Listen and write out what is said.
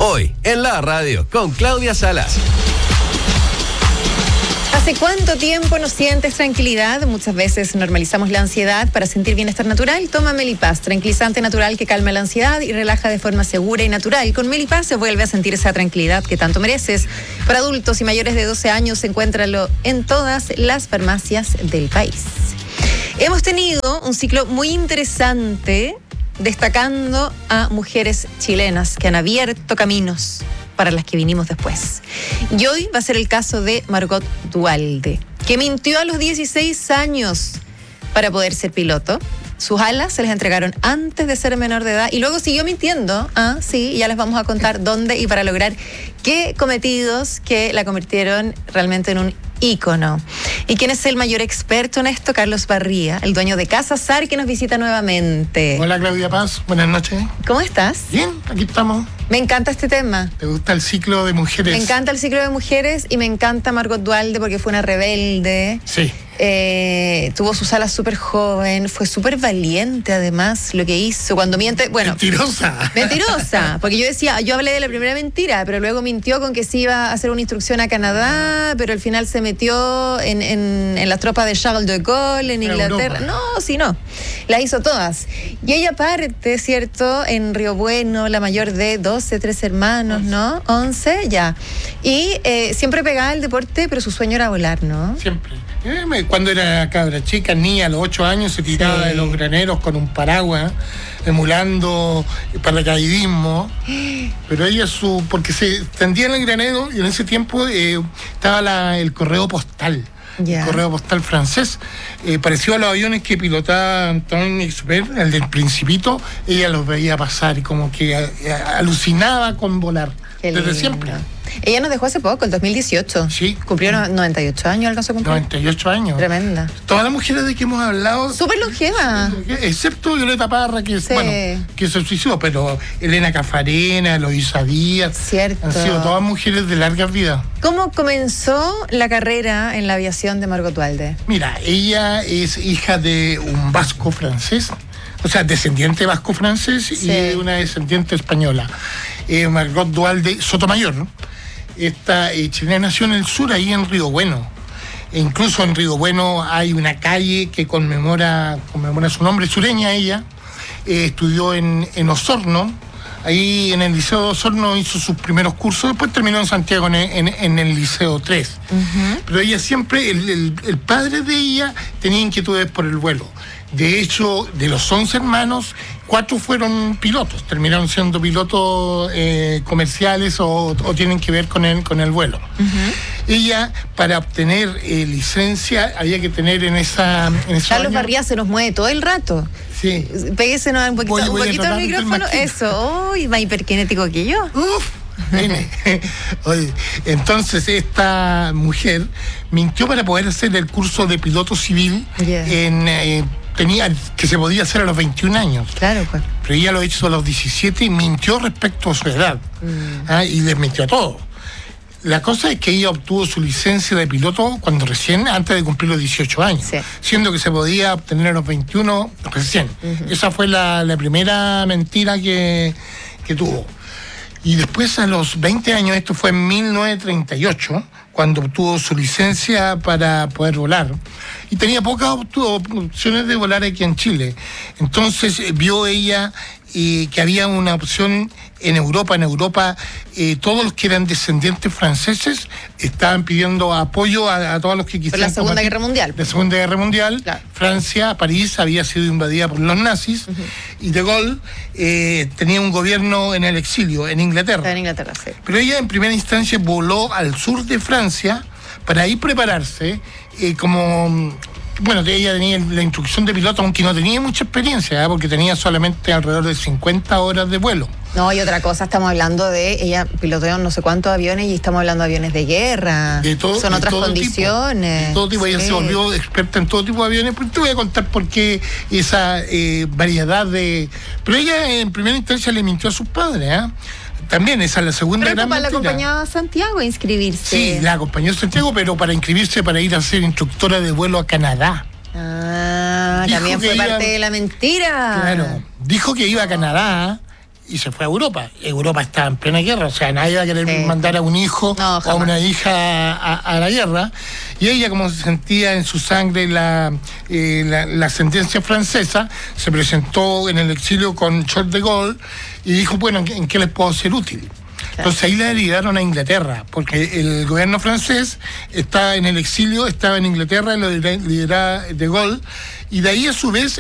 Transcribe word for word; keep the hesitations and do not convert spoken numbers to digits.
Hoy, en la radio, con Claudia Salas. ¿Hace cuánto tiempo no sientes tranquilidad? Muchas veces normalizamos la ansiedad para sentir bienestar natural. Toma Melipaz, tranquilizante natural que calma la ansiedad y relaja de forma segura y natural. Con Melipaz se vuelve a sentir esa tranquilidad que tanto mereces. Para adultos y mayores de doce años, encuéntralo en todas las farmacias del país. Hemos tenido un ciclo muy interesante destacando a mujeres chilenas que han abierto caminos para las que vinimos después. Y hoy va a ser el caso de Margot Duhalde, que mintió a los dieciséis años para poder ser piloto. Sus alas se les entregaron antes de ser menor de edad y luego siguió mintiendo. Ah, sí, ya les vamos a contar dónde y para lograr qué cometidos que la convirtieron realmente en un ícono. ¿Y quién es el mayor experto en esto? Carlos Barría, el dueño de Casa Sar, que nos visita nuevamente. Hola, Claudia Paz, buenas noches. ¿Cómo estás? Bien, aquí estamos. Me encanta este tema. ¿Te gusta el ciclo de mujeres? Me encanta el ciclo de mujeres y me encanta Margot Duhalde porque fue una rebelde. Sí. Eh, tuvo sus alas súper joven, fue súper valiente además lo que hizo cuando miente, bueno, mentirosa mentirosa, porque yo decía, yo hablé de la primera mentira, pero luego mintió con que se iba a hacer una instrucción a Canadá, pero al final se metió en, en, en las tropas de Charles de Gaulle en Inglaterra. Europa. No, sí, no, las hizo todas. Y ella parte, ¿cierto?, en Río Bueno, la mayor de doce, tres hermanos, ¿no? once, ya. Y eh, siempre pegaba al deporte, pero su sueño era volar, ¿no? Siempre. Cuando era cabra chica, niña, a los ocho años, se tiraba sí. de los graneros con un paraguas, emulando paracaidismo. Pero ella, su porque se tendía en el granero y en ese tiempo eh, estaba la, el correo postal. Yeah. El correo postal francés. Eh, pareció a los aviones que pilotaba Antoine Exupéry, el del Principito. Ella los veía pasar y como que a, a, alucinaba con volar. Qué desde lindo. siempre. Ella nos dejó hace poco, el dos mil dieciocho. Sí. Cumplió noventa y ocho años, alcanzó a cumplir. noventa y ocho años. Tremenda. Todas las mujeres de que hemos hablado. Súper longeva. Excepto Violeta Parra, que, sí. bueno, que se suicidó, pero Elena Cafarena, Eloísa Díaz. Cierto. Han sido todas mujeres de largas vidas. ¿Cómo comenzó la carrera en la aviación de Margot Duhalde? Mira, ella es hija de un vasco francés, o sea, descendiente vasco francés sí. y de una descendiente española. Eh, Margot Duhalde Sotomayor, ¿no? Esta eh, chilena nació en el sur, ahí en Río Bueno. E incluso en Río Bueno hay una calle que conmemora, conmemora su nombre, sureña ella. Eh, estudió en, en Osorno, ahí en el Liceo de Osorno hizo sus primeros cursos, después terminó en Santiago en, en, en el Liceo tres. Uh-huh. Pero ella siempre, el, el, el padre de ella tenía inquietudes por el vuelo. De hecho, de los once hermanos, cuatro fueron pilotos, terminaron siendo pilotos eh, comerciales o, o tienen que ver con el, con el vuelo. Uh-huh. Ella, para obtener eh, licencia, había que tener en esa... En Carlos Barría se nos mueve todo el rato. Sí. Péguese un poquito, voy, voy un poquito al micrófono. Eso, uy, más hiperkinético que yo. Uf. Oye, entonces esta mujer mintió para poder hacer el curso de piloto civil yeah. en... Eh, tenía que se podía hacer a los veintiún años. Claro, pues. Pero ella lo hizo a los diecisiete y mintió respecto a su edad. Mm. ¿Ah? Y les mintió a todos. La cosa es que ella obtuvo su licencia de piloto cuando recién, antes de cumplir los dieciocho años, sí. siendo que se podía obtener a los veintiuno recién. Uh-huh. Esa fue la, la primera mentira que, que tuvo. Y después a los veinte años, esto fue en mil novecientos treinta y ocho, cuando obtuvo su licencia para poder volar. Y tenía pocas opciones de volar aquí en Chile. Entonces vio ella eh, que había una opción en Europa. En Europa eh, todos los que eran descendientes franceses estaban pidiendo apoyo a, a todos los que quisieran. Por la Segunda combatir. Guerra Mundial. La Segunda Guerra Mundial. Claro. Francia, París había sido invadida por los nazis. Uh-huh. Y De Gaulle eh, tenía un gobierno en el exilio, en Inglaterra. Está en Inglaterra, sí. Pero ella en primera instancia voló al sur de Francia para ahí prepararse eh, como... Bueno, ella tenía la instrucción de piloto, aunque no tenía mucha experiencia, ¿eh? Porque tenía solamente alrededor de cincuenta horas de vuelo. No, y otra cosa, estamos hablando de, ella piloteó no sé cuántos aviones y estamos hablando de aviones de guerra. De todo, Son de otras todo condiciones. Tipo, de todo tipo, sí. Ella se volvió experta en todo tipo de aviones, pero te voy a contar por qué esa eh, variedad de... Pero ella en primera instancia le mintió a sus padres, ¿eh? También esa es la segunda pero gran para mentira. La acompañó a Santiago a inscribirse. Sí, la acompañó a Santiago, pero para inscribirse para ir a ser instructora de vuelo a Canadá. Ah, dijo también fue iba, parte de la mentira. Claro, dijo que iba a Canadá y se fue a Europa. Europa estaba en plena guerra, o sea, nadie va a querer sí. mandar a un hijo no, o a una hija a, a la guerra. Y ella, como se sentía en su sangre la, eh, la, la sentencia francesa, se presentó en el exilio con Charles de Gaulle y dijo, bueno, ¿en, en qué les puedo ser útil? Entonces ahí la derivaron a Inglaterra, porque el gobierno francés estaba en el exilio, estaba en Inglaterra, lo lideraba de Gaulle, y de ahí a su vez